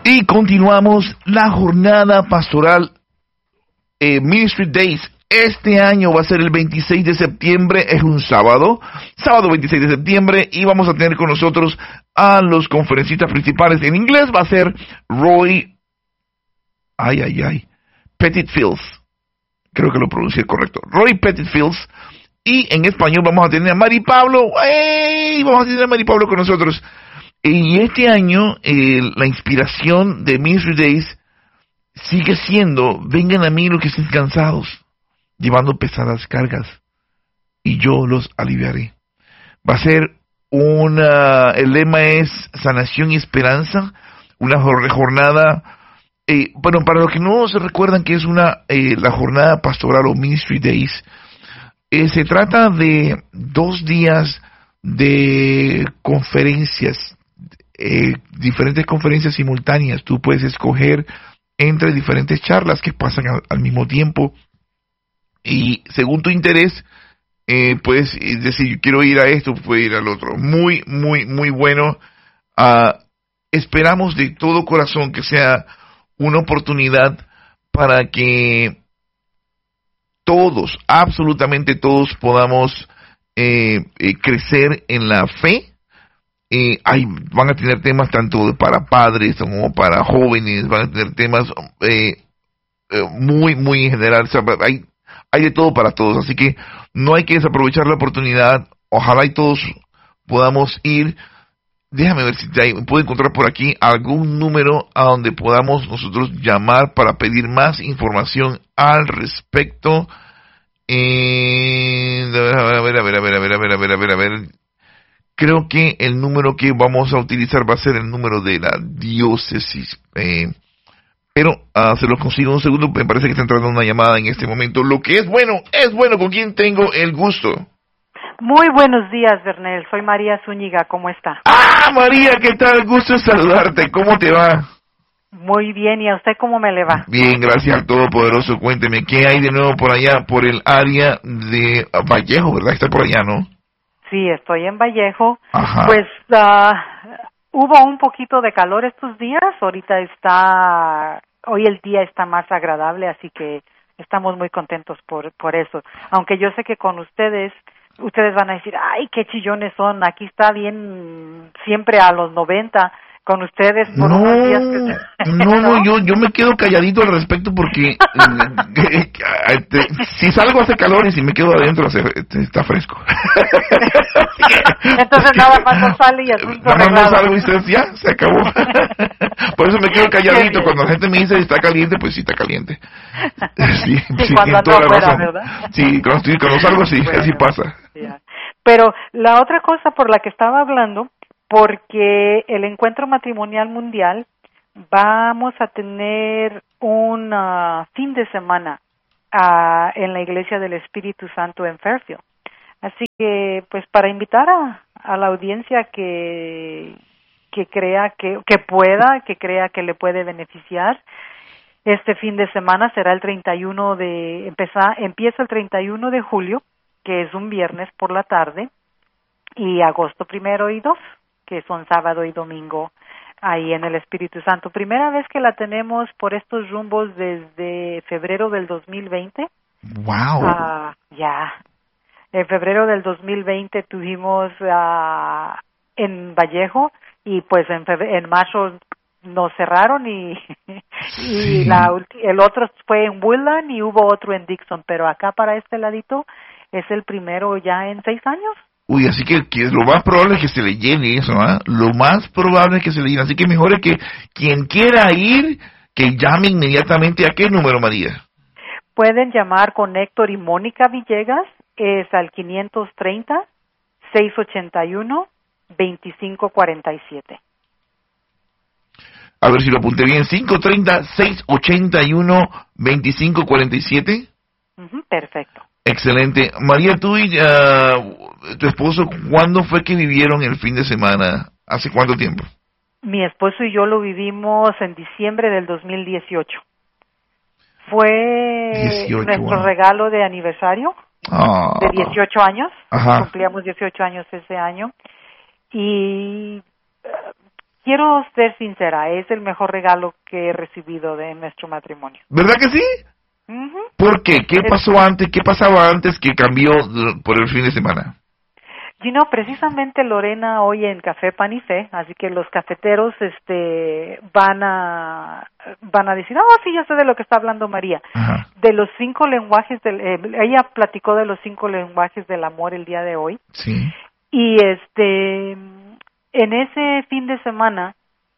Y continuamos la jornada pastoral Ministry Days. Este año va a ser el 26 de septiembre, es un sábado 26 de septiembre, y vamos a tener con nosotros a los conferencistas principales. En inglés va a ser Roy Petitfields, creo que lo pronuncié correcto, Roy Petitfields, y en español vamos a tener a Mari Pablo. Vamos a tener a Mari Pablo con nosotros. Y este año la inspiración de Ministry Days sigue siendo: vengan a mí los que estén cansados, llevando pesadas cargas, y yo los aliviaré. Va a ser el lema es sanación y esperanza, una jornada, bueno, para los que no se recuerdan que es la jornada pastoral o Ministry Days, se trata de 2 días de conferencias, diferentes conferencias simultáneas. Tú puedes escoger entre diferentes charlas que pasan al mismo tiempo, y según tu interés, puedes decir: yo quiero ir a esto, puedo ir al otro. Muy, muy, muy bueno. Esperamos de todo corazón que sea una oportunidad para que todos, absolutamente todos, podamos crecer en la fe. Van a tener temas tanto para padres como para jóvenes, van a tener temas muy, muy en general. O sea, hay de todo para todos, así que no hay que desaprovechar la oportunidad. Ojalá y todos podamos ir. Déjame ver si puedo encontrar por aquí algún número a donde podamos nosotros llamar para pedir más información al respecto. A ver. Creo que el número que vamos a utilizar va a ser el número de la diócesis. Pero se los consigo un segundo. Me parece que está entrando una llamada en este momento. Lo que es bueno, ¿con quién tengo el gusto? Muy buenos días, Bernel. Soy María Zúñiga. ¿Cómo está? María, ¿qué tal? Gusto en saludarte. ¿Cómo te va? Muy bien. ¿Y a usted cómo me le va? Bien, gracias al Todopoderoso. Cuénteme, ¿qué hay de nuevo por allá, por el área de Vallejo, verdad? Está por allá, ¿no? Sí, estoy en Vallejo. Ajá. Pues hubo un poquito de calor estos días. Hoy el día está más agradable, así que estamos muy contentos por eso. Aunque yo sé que con ustedes van a decir: ay, qué chillones son, aquí está bien siempre a los 90, con ustedes por unos días que... No, yo me quedo calladito al respecto porque si salgo hace calor, y si me quedo adentro está fresco. Entonces nada más no sale y asunto arreglado. Nada más no salgo y ya, se acabó. Por eso me quedo calladito. Cuando la gente me dice está caliente, pues sí está caliente. Sí, cuando ando afuera, ¿verdad? Sí, cuando salgo sí, bueno, así pasa. Yeah. Pero la otra cosa por la que estaba hablando, porque el Encuentro Matrimonial Mundial, vamos a tener un fin de semana en la Iglesia del Espíritu Santo en Fairfield. Así que, pues, para invitar a la audiencia que crea que crea que le puede beneficiar, este fin de semana será el 31 empieza el 31 de julio, que es un viernes por la tarde, y agosto 1 y 2, que son sábado y domingo, ahí en el Espíritu Santo. Primera vez que la tenemos por estos rumbos desde febrero del 2020. ¡Wow! Ya. En febrero del 2020 tuvimos en Vallejo, y pues en marzo nos cerraron y sí. El otro fue en Woodland y hubo otro en Dixon, pero acá para este ladito es el primero ya en 6 años. Uy, así que lo más probable es que se le llene eso, ¿ah? Lo más probable es que se le llene. Así que mejor es que quien quiera ir, que llame inmediatamente. ¿A qué número, María? Pueden llamar con Héctor y Mónica Villegas, es al 530-681-2547. A ver si lo apunté bien. 530-681-2547. Perfecto. Excelente. María, tú y tu esposo, ¿cuándo fue que vivieron el fin de semana? ¿Hace cuánto tiempo? Mi esposo y yo lo vivimos en diciembre del 2018. Fue nuestro regalo de aniversario de 18 años. Ajá. Cumplíamos 18 años ese año. Y quiero ser sincera, es el mejor regalo que he recibido de nuestro matrimonio. ¿Verdad que sí? Uh-huh. ¿Por qué? ¿Qué pasó antes? ¿Qué pasaba antes que cambió por el fin de semana? Precisamente Lorena hoy en Café Pan y Fe, así que los cafeteros van a decir, sí, ya sé de lo que está hablando María. Ajá. De los 5 lenguajes ella platicó de los 5 lenguajes del amor el día de hoy. Sí. Y en ese fin de semana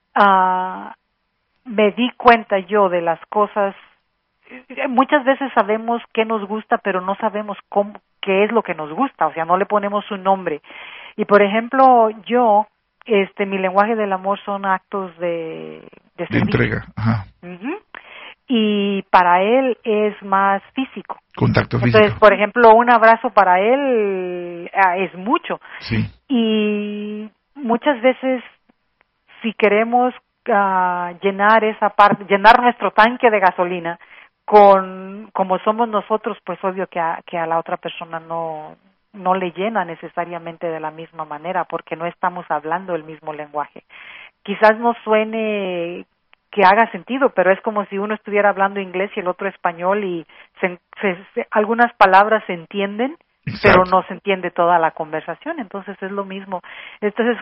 me di cuenta yo de las cosas. Muchas veces sabemos qué nos gusta, pero no sabemos qué es lo que nos gusta, o sea, no le ponemos un nombre. Y por ejemplo, yo, mi lenguaje del amor son actos de entrega. Ajá. Uh-huh. Y para él es más físico. Contacto físico. Entonces, por ejemplo, un abrazo para él es mucho. Sí. Y muchas veces, si queremos llenar esa parte, llenar nuestro tanque de gasolina, como somos nosotros, pues obvio que a la otra persona no le llena necesariamente de la misma manera, porque no estamos hablando el mismo lenguaje. Quizás no suene que haga sentido, pero es como si uno estuviera hablando inglés y el otro español y algunas palabras se entienden, exacto, pero no se entiende toda la conversación, entonces es lo mismo. Entonces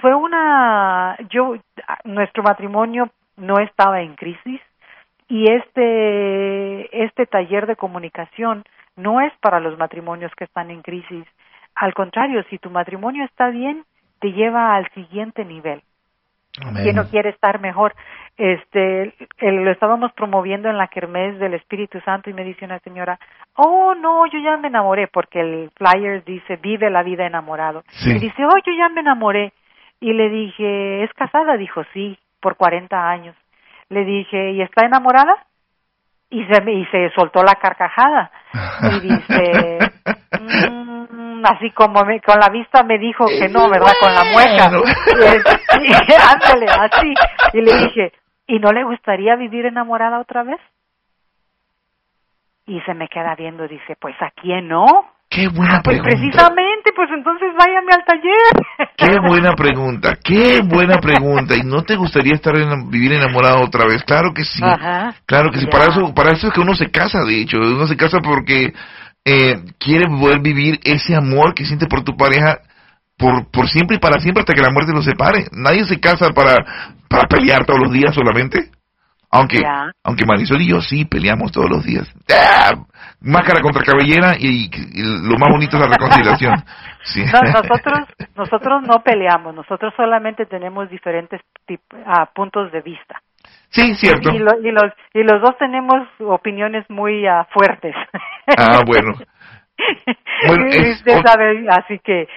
nuestro matrimonio no estaba en crisis, y este taller de comunicación no es para los matrimonios que están en crisis. Al contrario, si tu matrimonio está bien, te lleva al siguiente nivel. Amén. ¿Quién no quiere estar mejor? Lo estábamos promoviendo en la kermés del Espíritu Santo y me dice una señora, no, yo ya me enamoré, porque el flyer dice, vive la vida enamorado. Sí. Y dice, yo ya me enamoré. Y le dije, ¿es casada? Dijo, sí, por 40 años. Le dije, ¿y está enamorada? Y se soltó la carcajada. Y dice, así como con la vista me dijo que no, ¿verdad? Con la mueca. Y ándale, así. Y le dije, ¿y no le gustaría vivir enamorada otra vez? Y se me queda viendo, dice, pues ¿a quién no? Qué buena pregunta. Pues precisamente, pues entonces váyame al taller. Qué buena pregunta. ¿Y no te gustaría vivir enamorado otra vez? Claro que sí. Ajá. Claro que sí. Para eso es que uno se casa, de hecho. Uno se casa porque quiere poder vivir ese amor que siente por tu pareja por siempre y para siempre hasta que la muerte los separe. Nadie se casa para pelear todos los días solamente. Aunque Marisol y yo sí peleamos todos los días. Máscara contra cabellera y lo más bonito es la reconciliación. Sí. No, nosotros no peleamos, nosotros solamente tenemos diferentes puntos de vista. Sí, cierto. Y los dos tenemos opiniones muy fuertes. Bueno. Usted sabe, así que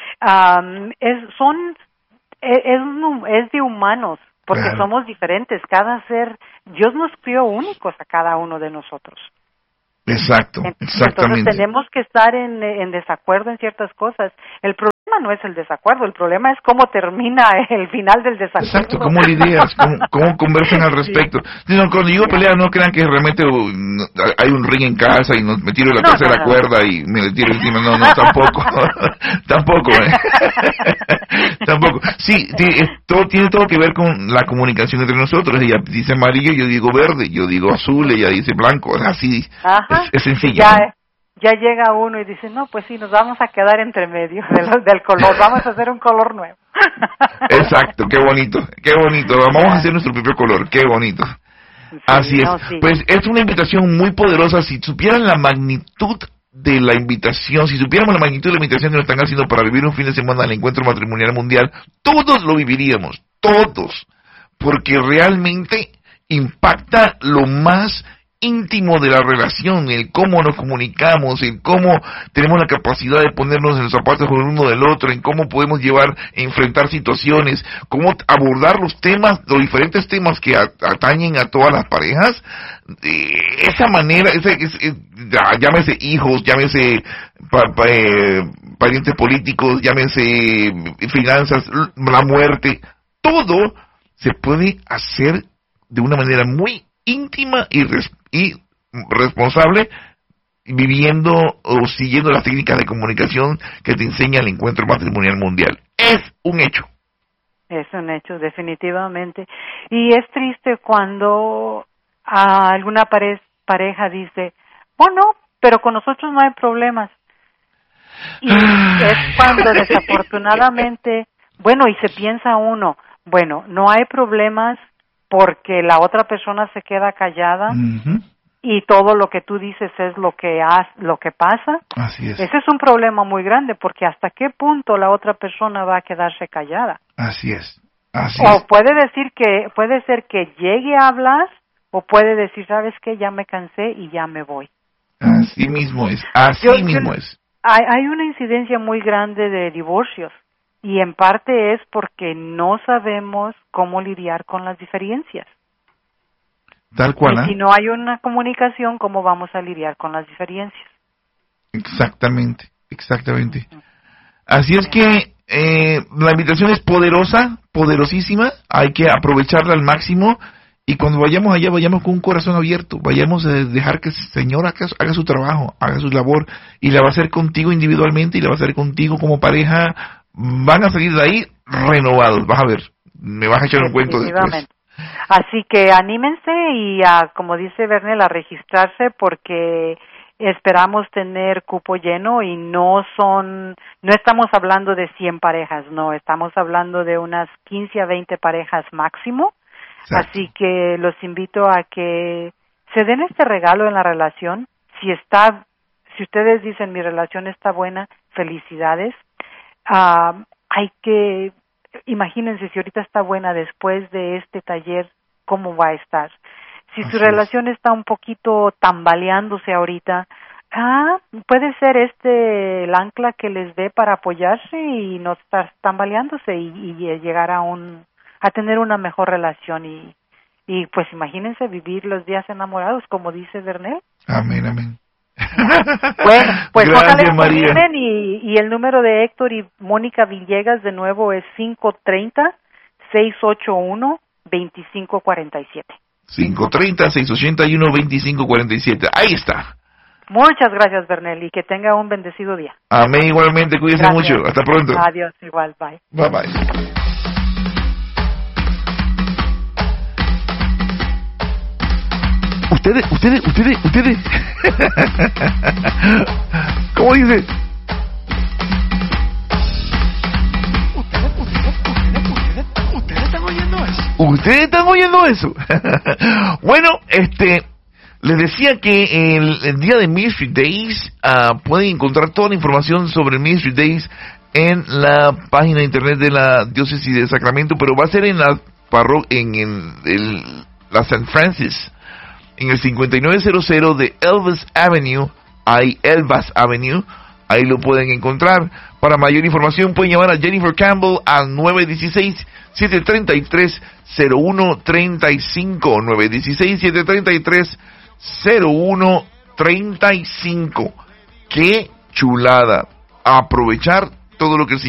es de humanos, porque claro, somos diferentes. Cada ser, Dios nos crió únicos a cada uno de nosotros. Exacto, exactamente. Entonces tenemos que estar en desacuerdo en ciertas cosas. El problema no es el desacuerdo, el problema es cómo termina el final del desacuerdo. Exacto, cómo lidias, cómo conversan al respecto. Sí. No, cuando digo pelea, no crean que realmente hay un ring en casa y me tiro la tercera cuerda y me le tiro encima. No, tampoco. Tampoco. Tampoco. Sí, tiene todo que ver con la comunicación entre nosotros. Ella dice amarillo, yo digo verde, yo digo azul, ella dice blanco. Así. Ajá. Es sencillo. Ya llega uno y dice, no, pues sí, nos vamos a quedar entre medio del color, vamos a hacer un color nuevo. Exacto, qué bonito, vamos a hacer nuestro propio color, qué bonito. Sí, así es, sí. Pues es una invitación muy poderosa. Si supieran la magnitud de la invitación, si supiéramos la magnitud de la invitación que nos están haciendo para vivir un fin de semana al encuentro matrimonial mundial, todos lo viviríamos, todos, porque realmente impacta lo más íntimo de la relación, el cómo nos comunicamos, el cómo tenemos la capacidad de ponernos en los zapatos con el uno del otro, en cómo podemos enfrentar situaciones, cómo abordar los diferentes temas que atañen a todas las parejas. Esa manera, llámese hijos, llámese parientes políticos, llámese finanzas, la muerte, todo se puede hacer de una manera muy íntima y responsable, viviendo o siguiendo las técnicas de comunicación que te enseña el encuentro matrimonial mundial. Es un hecho. Es un hecho, definitivamente. Y es triste cuando alguna pareja dice, bueno, pero con nosotros no hay problemas. Y es cuando desafortunadamente, bueno, y se piensa uno, bueno, no hay problemas porque la otra persona se queda callada. Uh-huh. Y todo lo que tú dices es lo que pasa. Así es. Ese es un problema muy grande, porque hasta qué punto la otra persona va a quedarse callada. Así es. Así o es. puede ser que llegue a hablar, o puede decir, ¿sabes qué? Ya me cansé y ya me voy. Así mismo es. Así mismo es. Hay una incidencia muy grande de divorcios, y en parte es porque no sabemos cómo lidiar con las diferencias. Tal cual, y si no hay una comunicación, ¿cómo vamos a lidiar con las diferencias? Exactamente. Así es que la invitación es poderosa, poderosísima, hay que aprovecharla al máximo, y cuando vayamos allá, vayamos con un corazón abierto, vayamos a dejar que el Señor haga su trabajo, haga su labor, y la va a hacer contigo individualmente, y la va a hacer contigo como pareja. Van a salir de ahí renovados, vas a ver, me vas a echar un cuento después. Así que anímense y, como dice Bernel, a registrarse, porque esperamos tener cupo lleno, y no estamos hablando de 100 parejas, no, estamos hablando de unas 15 a 20 parejas máximo. Exacto. Así que los invito a que se den este regalo en la relación. Si ustedes dicen mi relación está buena, felicidades. Imagínense si ahorita está buena, después de este taller, ¿cómo va a estar? Si su relación está un poquito tambaleándose ahorita, puede ser el ancla que les dé para apoyarse y no estar tambaleándose, y llegar a tener una mejor relación, y pues imagínense vivir los días enamorados, como dice Bernel. Amén. Bueno, pues gracias, María. Y el número de Héctor y Mónica Villegas de nuevo es 530-681-2547. 530-681-2547. Ahí está. Muchas gracias, Bernel, y que tenga un bendecido día. Amén, igualmente. Cuídense mucho. Hasta pronto. Adiós, igual. Bye. Bye. Ustedes. ¿Cómo dice? ¿Ustedes están oyendo eso? Bueno, les decía que el día de Ministry Days, pueden encontrar toda la información sobre el Ministry Days en la página de internet de la Diócesis de Sacramento, pero va a ser en la la St. Francis, en el 5900 de Elvas Avenue, ahí lo pueden encontrar. Para mayor información pueden llamar a Jennifer Campbell al 916-733-0135, 916-733-0135. ¡Qué chulada! Aprovechar todo lo que el Señor